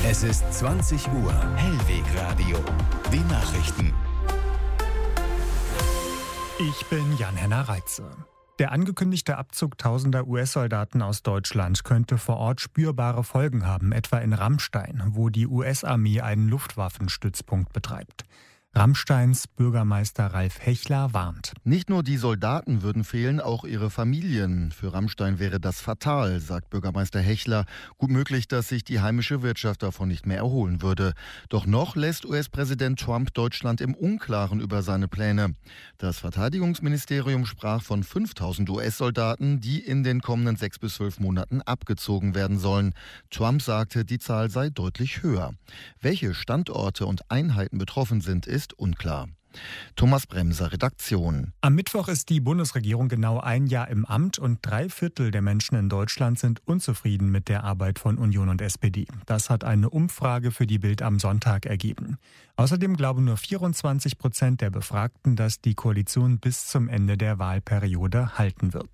Es ist 20 Uhr. Hellwegradio. Die Nachrichten. Ich bin Jan-Henner Reitze. Der angekündigte Abzug tausender US-Soldaten aus Deutschland könnte vor Ort spürbare Folgen haben, etwa in Ramstein, wo die US-Armee einen Luftwaffenstützpunkt betreibt. Ramsteins Bürgermeister Ralf Hechler warnt. Nicht nur die Soldaten würden fehlen, auch ihre Familien. Für Ramstein wäre das fatal, sagt Bürgermeister Hechler. Gut möglich, dass sich die heimische Wirtschaft davon nicht mehr erholen würde. Doch noch lässt US-Präsident Trump Deutschland im Unklaren über seine Pläne. Das Verteidigungsministerium sprach von 5000 US-Soldaten, die in den kommenden 6 bis 12 Monaten abgezogen werden sollen. Trump sagte, die Zahl sei deutlich höher. Welche Standorte und Einheiten betroffen sind, ist unklar. Thomas Bremser, Redaktion. Am Mittwoch ist die Bundesregierung genau ein Jahr im Amt und 3/4 der Menschen in Deutschland sind unzufrieden mit der Arbeit von Union und SPD. Das hat eine Umfrage für die Bild am Sonntag ergeben. Außerdem glauben nur 24% der Befragten, dass die Koalition bis zum Ende der Wahlperiode halten wird.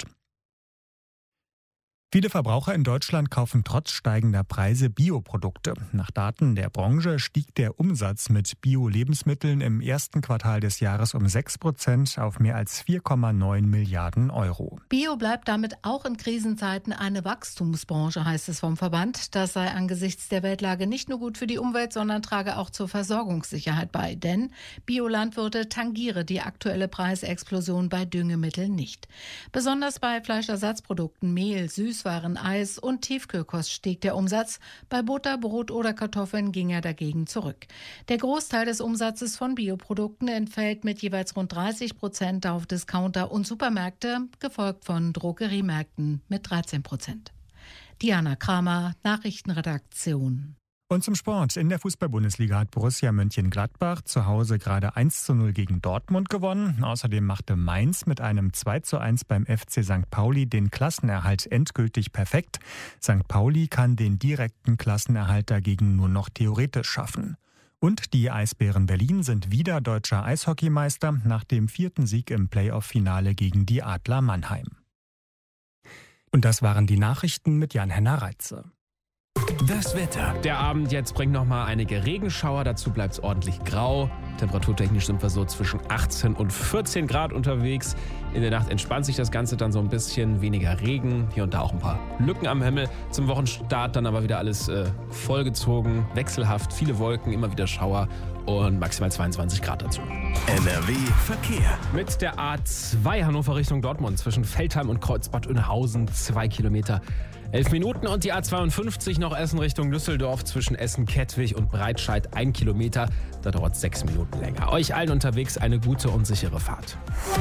Viele Verbraucher in Deutschland kaufen trotz steigender Preise Bioprodukte. Nach Daten der Branche stieg der Umsatz mit Bio-Lebensmitteln im ersten Quartal des Jahres um 6% auf mehr als 4,9 Milliarden Euro. Bio bleibt damit auch in Krisenzeiten eine Wachstumsbranche, heißt es vom Verband. Das sei angesichts der Weltlage nicht nur gut für die Umwelt, sondern trage auch zur Versorgungssicherheit bei. Denn Biolandwirte tangiere die aktuelle Preisexplosion bei Düngemitteln nicht. Besonders bei Fleischersatzprodukten, Mehl, Süßwaren, Eis und Tiefkühlkost stieg der Umsatz. Bei Butter, Brot oder Kartoffeln ging er dagegen zurück. Der Großteil des Umsatzes von Bioprodukten entfällt mit jeweils rund 30% auf Discounter und Supermärkte, gefolgt von Drogeriemärkten mit 13%. Diana Kramer, Nachrichtenredaktion. Und zum Sport. In der Fußball-Bundesliga hat Borussia Mönchengladbach zu Hause gerade 1:0 gegen Dortmund gewonnen. Außerdem machte Mainz mit einem 2:1 beim FC St. Pauli den Klassenerhalt endgültig perfekt. St. Pauli kann den direkten Klassenerhalt dagegen nur noch theoretisch schaffen. Und die Eisbären Berlin sind wieder deutscher Eishockeymeister nach dem 4. Sieg im Playoff-Finale gegen die Adler Mannheim. Und das waren die Nachrichten mit Jan-Henner Reitze. Das Wetter. Der Abend jetzt bringt nochmal einige Regenschauer, dazu bleibt es ordentlich grau. Temperaturtechnisch sind wir so zwischen 18 und 14 Grad unterwegs. In der Nacht entspannt sich das Ganze dann so ein bisschen, weniger Regen, hier und da auch ein paar Lücken am Himmel. Zum Wochenstart dann aber wieder alles vollgezogen, wechselhaft, viele Wolken, immer wieder Schauer und maximal 22 Grad dazu. NRW Verkehr. Mit der A2 Hannover Richtung Dortmund zwischen Veltheim und Kreuzbad Oennhausen 2 Kilometer. 11 Minuten und die A52 noch Essen Richtung Düsseldorf zwischen Essen-Kettwig und Breitscheid 1 Kilometer. Da dauert es 6 Minuten länger. Euch allen unterwegs eine gute und sichere Fahrt.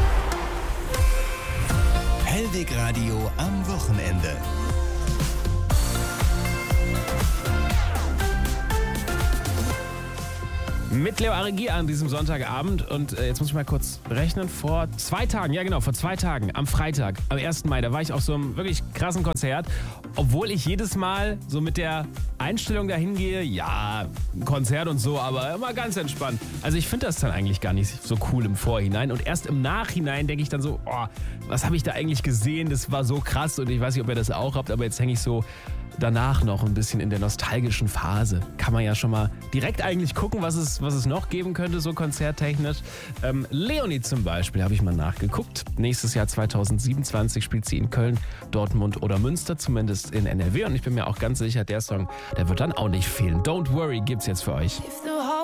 Hellwegradio am Wochenende. Mit Leo Arregia an diesem Sonntagabend und jetzt muss ich mal kurz rechnen, vor 2 Tagen, am Freitag, am 1. Mai, da war ich auf so einem wirklich krassen Konzert, obwohl ich jedes Mal so mit der Einstellung dahin gehe, ja, ein Konzert und so, aber immer ganz entspannt. Also ich finde das dann eigentlich gar nicht so cool im Vorhinein und erst im Nachhinein denke ich dann so, oh, was habe ich da eigentlich gesehen, das war so krass und ich weiß nicht, ob ihr das auch habt, aber jetzt hänge ich so danach noch ein bisschen in der nostalgischen Phase. Kann man ja schon mal direkt eigentlich gucken, was es noch geben könnte, so konzerttechnisch. Leonie zum Beispiel, habe ich mal nachgeguckt. Nächstes Jahr 2027 spielt sie in Köln, Dortmund oder Münster, zumindest in NRW. Und ich bin mir auch ganz sicher, der Song, der wird dann auch nicht fehlen. Don't Worry gibt's jetzt für euch.